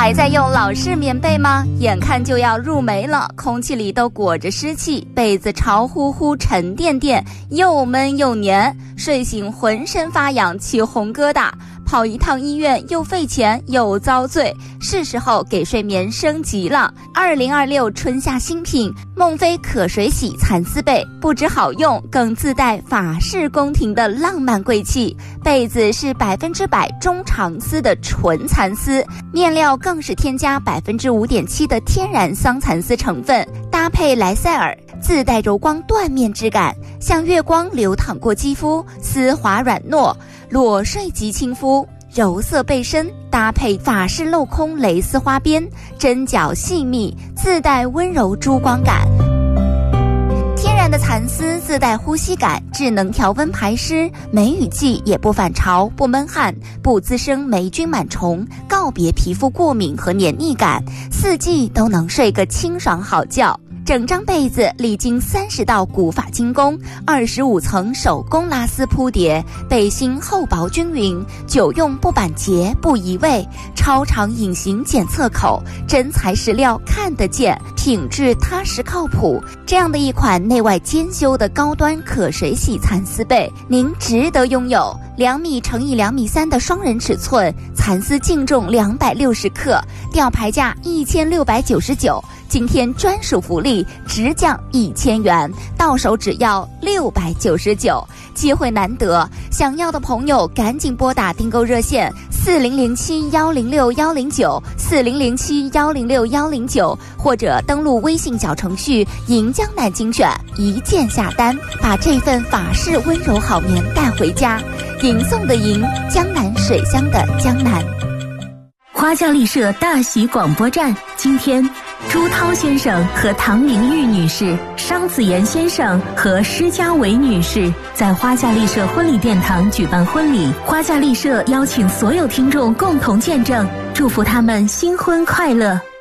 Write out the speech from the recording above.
还在用老式棉被吗？眼看就要入梅了，空气里都裹着湿气，被子潮乎乎沉甸甸，又闷又黏，睡醒浑身发痒，起红疙瘩，跑一趟医院又费钱又遭罪，是时候给睡眠升级了。2026春夏新品梦飞可水洗蚕丝被，不只好用，更自带法式宫廷的浪漫贵气。被子是100%中长丝的纯蚕丝，面料更是添加5.7%的天然桑蚕丝成分，搭配莱赛尔，自带柔光缎面质感，像月光流淌过肌肤，丝滑软糯，裸睡即亲肤。柔色被身搭配法式镂空蕾丝花边，针脚细密，自带温柔珠光感。天然的蚕丝自带呼吸感，智能调温排湿，梅雨季也不反潮，不闷汗，不滋生霉菌螨虫，告别皮肤过敏和黏腻感，4季都能睡个清爽好觉。整张被子历经30道古法精工，25层手工拉丝铺叠，背心厚薄均匀，久用不板结不移位，超长隐形检测口，真材实料看得见，品质踏实靠谱。这样的一款内外兼修的高端可水洗蚕丝被，您值得拥有。2米乘以2米3的双人尺寸，蚕丝净重260克，吊牌价1699。今天专属福利，直降1000元，到手只要699，机会难得，想要的朋友赶紧拨打订购热线4007-106-109，4007-106-109，或者登录微信小程序银江南精选，一键下单，把这份法式温柔好眠带回家。吟诵的吟，江南水乡的江南。 花架丽舍大喜广播站，今天朱涛先生和唐玲玉女士、商子妍先生和施家伟女士在花架丽舍婚礼殿堂举办婚礼，花架丽舍邀请所有听众共同见证，祝福他们新婚快乐。